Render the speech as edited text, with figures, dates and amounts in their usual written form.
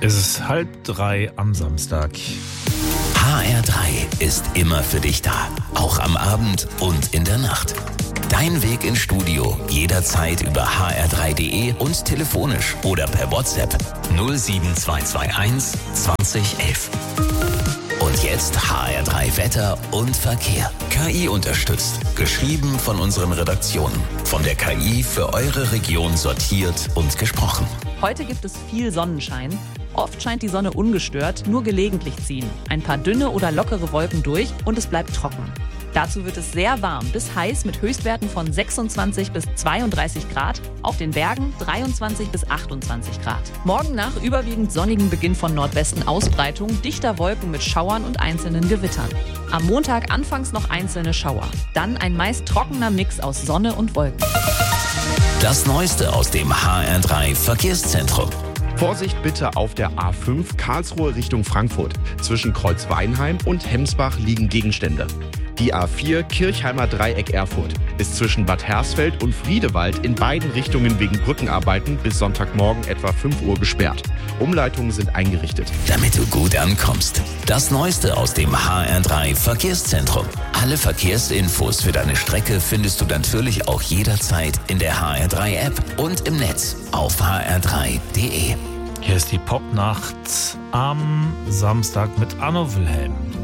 Es ist 2:30 am Samstag. HR3 ist immer für dich da, auch am Abend und in der Nacht. Dein Weg ins Studio jederzeit über hr3.de und telefonisch oder per WhatsApp 07221 2011. Und jetzt HR3 Wetter und Verkehr. KI unterstützt. Geschrieben von unseren Redaktionen. Von der KI für eure Region sortiert und gesprochen. Heute gibt es viel Sonnenschein. Oft scheint die Sonne ungestört, nur gelegentlich ziehen ein paar dünne oder lockere Wolken durch und es bleibt trocken. Dazu wird es sehr warm bis heiß mit Höchstwerten von 26 bis 32 Grad, auf den Bergen 23 bis 28 Grad. Morgen nach überwiegend sonnigem Beginn von Nordwesten Ausbreitung, dichter Wolken mit Schauern und einzelnen Gewittern. Am Montag anfangs noch einzelne Schauer, dann ein meist trockener Mix aus Sonne und Wolken. Das Neueste aus dem HR3 Verkehrszentrum. Vorsicht bitte auf der A5 Karlsruhe Richtung Frankfurt. Zwischen Kreuzweinheim und Hemsbach liegen Gegenstände. Die A4 Kirchheimer Dreieck Erfurt ist zwischen Bad Hersfeld und Friedewald in beiden Richtungen wegen Brückenarbeiten bis Sonntagmorgen etwa 5 Uhr gesperrt. Umleitungen sind eingerichtet. Damit du gut ankommst. Das Neueste aus dem HR3 Verkehrszentrum. Alle Verkehrsinfos für deine Strecke findest du natürlich auch jederzeit in der HR3-App und im Netz auf hr3.de. Hier ist die Popnacht am Samstag mit Arno Wilhelm.